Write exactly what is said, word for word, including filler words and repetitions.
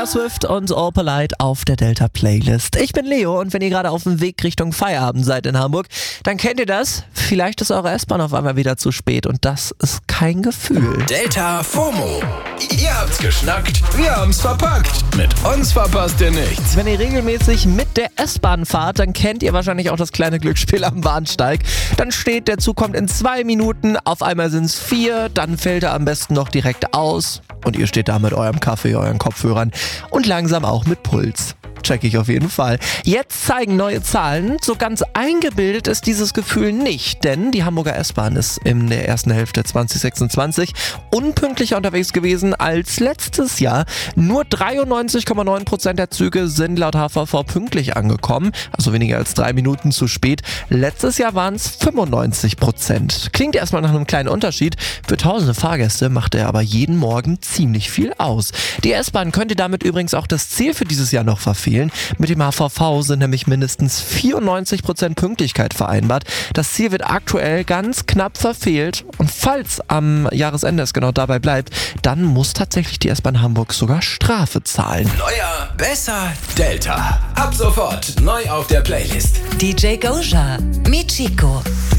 Taylor Swift und All Polite auf der Delta Playlist. Ich bin Leo und wenn ihr gerade auf dem Weg Richtung Feierabend seid in Hamburg, dann kennt ihr das. Vielleicht ist eure S-Bahn auf einmal wieder zu spät und das ist kein Gefühl. Delta FOMO. Ihr habt's geschnackt, wir haben's verpackt. Mit uns verpasst ihr nichts. Wenn ihr regelmäßig mit der S-Bahn fahrt, dann kennt ihr wahrscheinlich auch das kleine Glücksspiel am Bahnsteig. Dann steht, der Zug kommt in zwei Minuten, auf einmal sind es vier, dann fällt er am besten noch direkt aus. Und ihr steht da mit eurem Kaffee, euren Kopfhörern und langsam auch mit Puls. Check ich auf jeden Fall. Jetzt zeigen neue Zahlen, so ganz eingebildet ist dieses Gefühl nicht, denn die Hamburger S-Bahn ist in der ersten Hälfte zwanzig sechsundzwanzig unpünktlicher unterwegs gewesen als letztes Jahr. Nur dreiundneunzig Komma neun Prozent der Züge sind laut H V V pünktlich angekommen, also weniger als drei Minuten zu spät. Letztes Jahr waren es fünfundneunzig Prozent. Klingt erstmal nach einem kleinen Unterschied, für tausende Fahrgäste macht er aber jeden Morgen ziemlich viel aus. Die S-Bahn könnte damit übrigens auch das Ziel für dieses Jahr noch verfehlen. Mit dem H V V sind nämlich mindestens vierundneunzig Prozent Pünktlichkeit vereinbart. Das Ziel wird aktuell ganz knapp verfehlt und falls am Jahresende es genau dabei bleibt, dann muss tatsächlich die S-Bahn Hamburg sogar Strafe zahlen. Neuer, besser, Delta. Ab sofort neu auf der Playlist. D J Goja, Michiko.